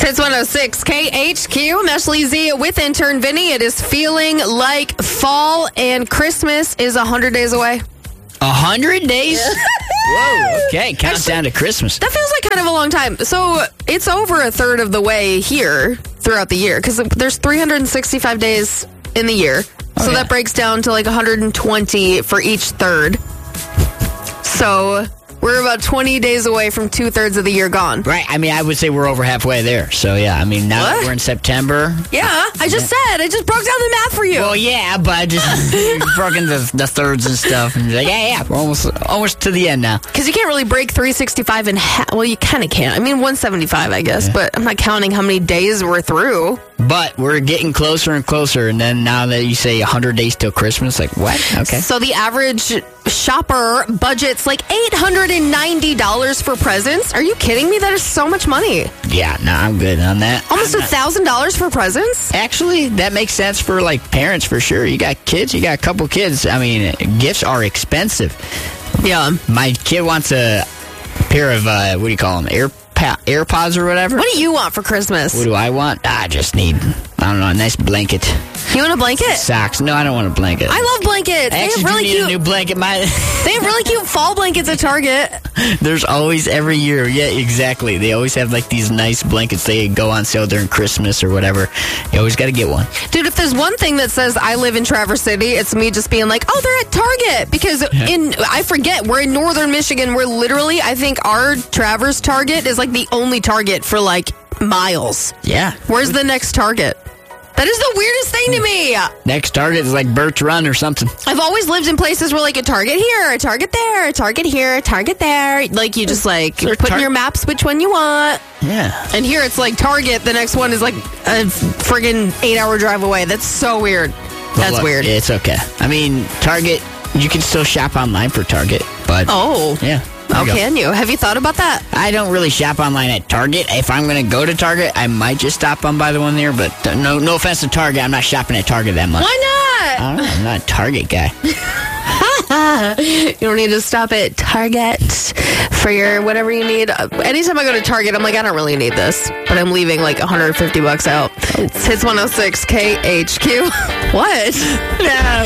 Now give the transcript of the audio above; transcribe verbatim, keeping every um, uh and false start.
It's one oh six K H Q. Meshley Z with intern Vinny. It is feeling like fall and Christmas is one hundred days away. A hundred days? Whoa, okay. Countdown to Christmas. That feels like kind of a long time. So it's over a third of the way here throughout the year because there's three hundred sixty-five days in the year. So Okay. that breaks down to like one hundred twenty for each third. So we're about twenty days away from two thirds of the year gone. Right. I mean, I would say we're over halfway there. So, yeah. I mean, now that What? we're in September. Yeah, I just said. I just broke down the math for you. Well, yeah, but I just broke into the, the thirds and stuff. And like, yeah, yeah, we're almost, almost to the end now. Because you can't really break three sixty-five in half. Well, you kind of can. I mean, one seventy-five, I guess. Yeah. But I'm not counting how many days we're through. But we're getting closer and closer. And then now that you say one hundred days till Christmas, like, what? Okay. So the average shopper budgets like eight hundred ninety dollars for presents. Are you kidding me? That is so much money. Yeah, no, I'm good on that. Almost a thousand dollars for presents? Actually, that makes sense for, like, parents for sure. You got kids, you got a couple kids. I mean, gifts are expensive. Yeah. My kid wants a pair of, uh, what do you call them, Air, AirPods or whatever. What do you want for Christmas? What do I want? I just need, I don't know, a nice blanket. You want a blanket? Socks. No, I don't want a blanket. I love blankets. I They have actually really do need cute. a new blanket. My, They have really cute fall blankets at Target. there's always every year. Yeah, exactly. They always have like these nice blankets. They go on sale during Christmas or whatever. You always got to get one. Dude, if there's one thing that says I live in Traverse City, it's me just being like, oh, they're at Target. Because in I forget, we're in northern Michigan. We're literally, I think our Traverse Target is like the only Target for like miles. Yeah. Where's the next Target? That is the weirdest thing to me. Next Target is like Birch Run or something. I've always lived in places where like a Target here, a Target there, a Target here, a Target there. Like you just like There put in tar- your maps which one you want. Yeah. And here it's like Target. The next one is like a friggin' eight hour drive away. That's so weird. But That's look, weird. It's okay. I mean, Target, you can still shop online for Target, but Oh. yeah. there Oh, you go. can you? Have you thought about that? I don't really shop online at Target. If I'm going to go to Target, I might just stop on by the one there, but uh, no no offense to Target, I'm not shopping at Target that much. Why I not? don't know, I'm not a Target guy. You don't need to stop at Target for your whatever you need. Uh, Anytime I go to Target, I'm like, I don't really need this, but I'm leaving like one hundred fifty bucks out. It's Hits one oh six K H Q. What? Yeah.